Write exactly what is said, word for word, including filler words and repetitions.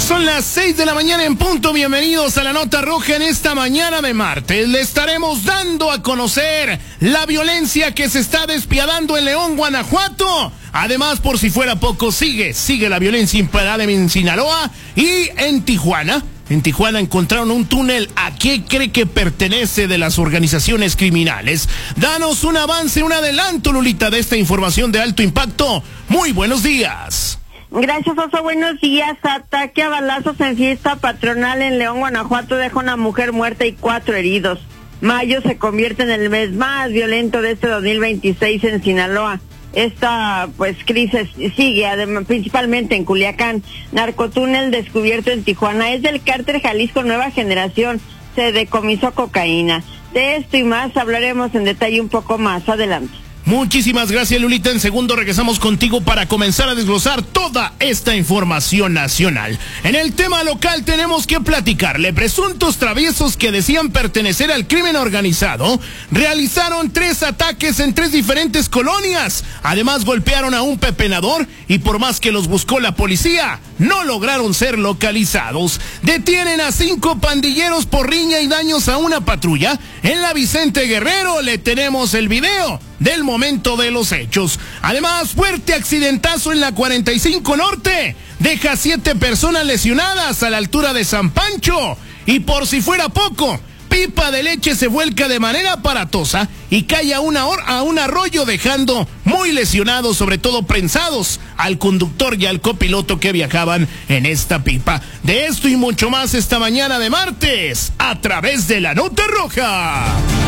Son las seis de la mañana en punto. Bienvenidos a la Nota Roja. En esta mañana de martes le estaremos dando a conocer la violencia que se está despiadando en León, Guanajuato. Además, por si fuera poco, sigue, sigue la violencia imparable en Sinaloa y en Tijuana. En Tijuana encontraron un túnel. ¿A qué cree que pertenece de las organizaciones criminales? Danos un avance, un adelanto, Lulita, de esta información de alto impacto. Muy buenos días. Gracias, Oso. Buenos días. Ataque a balazos en fiesta patronal en León, Guanajuato deja una mujer muerta y cuatro heridos. Mayo se convierte en el mes más violento de este dos mil veintiséis en Sinaloa. Esta, pues, crisis sigue, además, principalmente en Culiacán. Narcotúnel descubierto en Tijuana. Es del cártel Jalisco Nueva Generación. Se decomisó cocaína. De esto y más hablaremos en detalle un poco más adelante. Muchísimas gracias, Lulita. En segundo regresamos contigo para comenzar a desglosar toda esta información nacional. En el tema local tenemos que platicarle. Presuntos traviesos que decían pertenecer al crimen organizado realizaron tres ataques en tres diferentes colonias. Además golpearon a un pepenador y por más que los buscó la policía, no lograron ser localizados. Detienen a cinco pandilleros por riña y daños a una patrulla. En la Vicente Guerrero le tenemos el video del momento de los hechos. Además, fuerte accidentazo en la cuarenta y cinco Norte. Deja siete personas lesionadas a la altura de San Pancho. Y por si fuera poco, pipa de leche se vuelca de manera aparatosa y cae a, una or a un arroyo, dejando muy lesionados, sobre todo prensados, al conductor y al copiloto que viajaban en esta pipa. De esto y mucho más esta mañana de martes, a través de la Nota Roja.